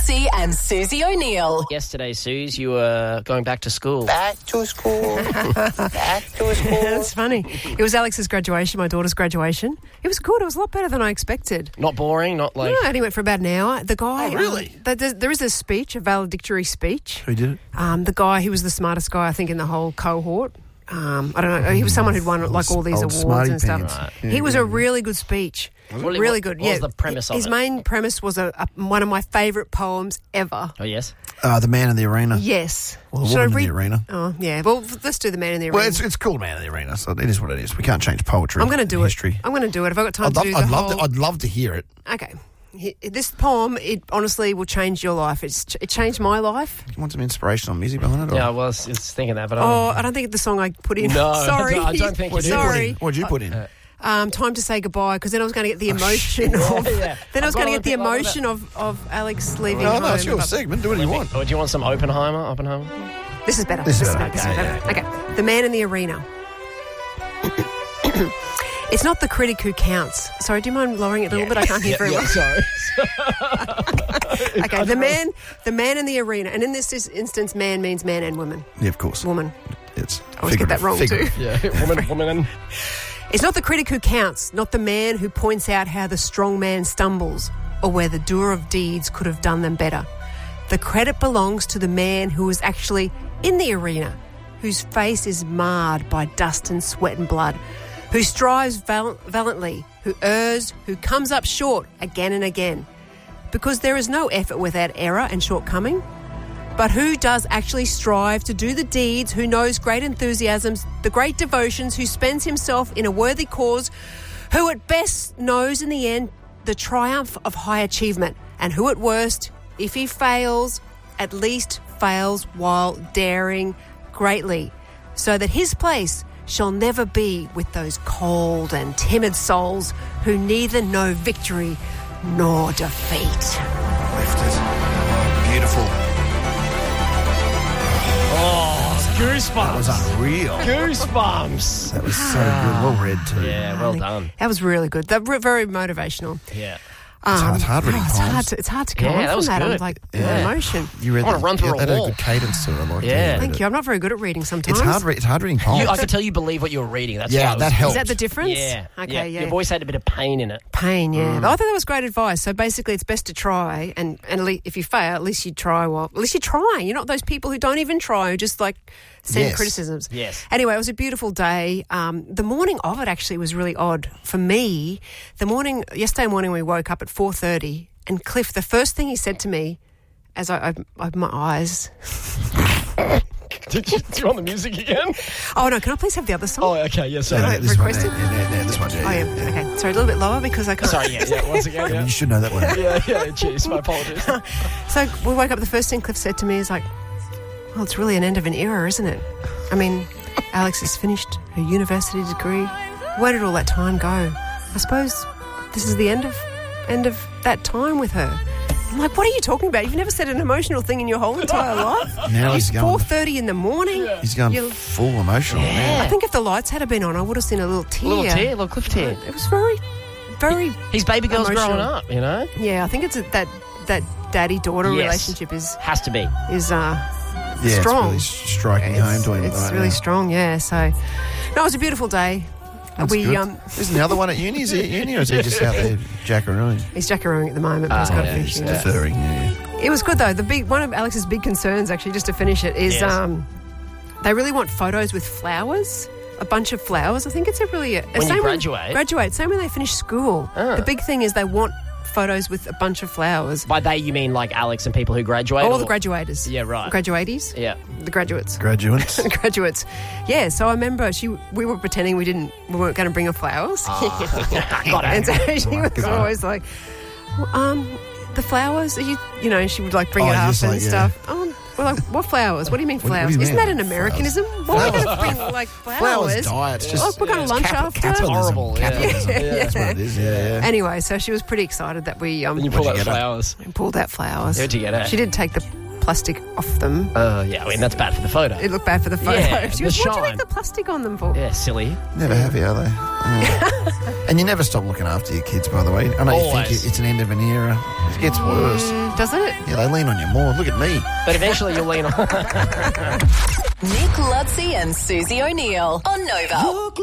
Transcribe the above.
Marsey and Susie O'Neill. Yesterday, Suze, you were going back to school. Back to school. Back to school. That's funny. It was Alex's graduation, my daughter's graduation. It was good. It was a lot better than I expected. Not boring, not like... No, I only went for about an hour. The guy... Oh, really? There is a speech, a valedictory speech. Who did it? The guy, he was the smartest guy, I think, in the whole cohort. I don't know. He was someone who'd won like all these Old awards and stuff. smarty pants. Yeah, He was yeah. a really good speech. Really good. What was the premise of His it? main premise was one of my favourite poems ever. Oh, yes? The Man in the Arena. Yes. Well, the Should I Woman in read? the Arena. Oh, yeah. Well, let's do the Man in the Arena. Well, it's called Man in the Arena, so it is what it is. We can't change poetry. I'm going to do history. it. I'm going to do it. Have I got time I'd to love, do the I'd, whole... love to, I'd love to hear it. Okay. This poem, it honestly will change your life. It changed my life. You want some inspirational music behind it? Or? Yeah, I was thinking that, but I don't think it's the song I put in. No, Sorry. I don't think you did. Sorry. What'd you put in? Time to say goodbye, because then I was going to get the emotion of... Yeah. Then I was going to get the I've got a emotion of Alex leaving No, home. no, it's your segment. Do what you want. Or do you want some Oppenheimer? This is better. This is better. better. Okay. The Man in the Arena. It's not the critic who counts. Sorry, do you mind lowering it a little bit? I can't hear very well. Sorry. Okay, the man in the arena. And in this instance, man means man and woman. Yeah, of course. Woman. It's I always get that wrong too. Yeah, woman. It's not the critic who counts, not the man who points out how the strong man stumbles or where the doer of deeds could have done them better. The credit belongs to the man who is actually in the arena, whose face is marred by dust and sweat and blood, who strives valiantly, who errs, who comes up short again and again. Because there is no effort without error and shortcoming. But who does actually strive to do the deeds, who knows great enthusiasms, the great devotions, who spends himself in a worthy cause, who at best knows in the end the triumph of high achievement, and who at worst, if he fails, at least fails while daring greatly, so that his place shall never be with those cold and timid souls who neither know victory nor defeat. Lifted. Beautiful. Goosebumps. That was unreal. Goosebumps. That was so good. Well read too. Yeah, well done. That was really good. That very motivational. Yeah. It's hard reading poems. It's hard to come Yeah, on that from was that. I'm good. like, Yeah. emotion. You read I wanna run through a that had wall. a good cadence to it. I like Yeah. Thank you. I'm not very good at reading sometimes. It's hard reading poems. I could tell you believe what you were reading. That's Yeah, why I was- that helped. Is that the difference? Yeah. Okay, yeah. Your voice had a bit of pain in it. Pain, yeah. But I thought that was great advice. So basically, it's best to try, and if you fail, at least you try. Well, at least you try. You're not those people who don't even try, who just like send Yes. criticisms. Yes. Anyway, it was a beautiful day. The morning of it actually was really odd for me. Yesterday morning, we woke up at 4:30, and Cliff, the first thing he said to me, as I opened my eyes. Do you want the music again? Oh no! Can I please have the other song? Oh, okay. Yeah, No, sorry. this one. requested? Yeah, this one. Yeah, Oh, yeah. Okay. Sorry, a little bit lower because I can't. Sorry, yeah. Once again, I mean, yeah. you should know that one. Yeah, cheers. My apologies. So we woke up, the first thing Cliff said to me is like, well, it's really an end of an era, isn't it? I mean, Alex has finished her university degree. Where did all that time go? I suppose this is the end of that time with her. I'm like, what are you talking about? You've never said an emotional thing in your whole entire life. Now It's he's going. 4:30 in the morning. He's going You'll- full emotional. I think if the lights had been on, I would have seen a little tear. Little Cliff tear. It was very, very... His baby girl's Emotional. growing up, you know? Yeah, I think it's that daddy-daughter Yes. relationship is Has to be. Yeah, strong. It's really striking home to him. It's right really now. strong, yeah. So, no, it was a beautiful day. That's good. Isn't the other one at uni? Is he at uni or is he just out there jackarooing? He's jackarooing at the moment, but he's got to finish. He's it. deferring. Yeah. It was good though. One of Alex's big concerns, actually, just to finish it, is Yes. they really want photos with flowers. A bunch of flowers. I think it's a really When you graduate? Same when they finish school. Ah. The big thing is they want photos with a bunch of flowers. By they, you mean like Alex and people who graduate? All or- the graduators. Yeah, right. Graduatees. Yeah. The graduates. Graduates. Graduates. Yeah, so I remember we were pretending we weren't going to bring her flowers. Got And it. so she was always like, the flowers, are you know, she would like bring it up just and like, yeah. stuff. We're like, what flowers? What do you mean What do you flowers? mean? Isn't that an Americanism? Why are we going to bring like flowers? Flowers die. It's just Like, we're going to lunch after. capitalism. Horrible, yeah. Capitalism. Yeah. That's what it is. Yeah. Anyway, so she was pretty excited that we And you pull What'd out you get her? flowers. pulled out flowers. Where'd you get her? She did take the plastic off them. Yeah, I mean, that's bad for the photo. It looked bad for the photo. Yeah, She the goes, what do you shine. leave the plastic on them for? Yeah, silly. Never have you, are they? Mm. And you never stop looking after your kids, by the way. I know you Always. think it's an end of an era. It gets worse. Doesn't it? Yeah, they lean on you more. Look at me. But eventually you'll lean on. Nick Ludsey and Susie O'Neill on Nova.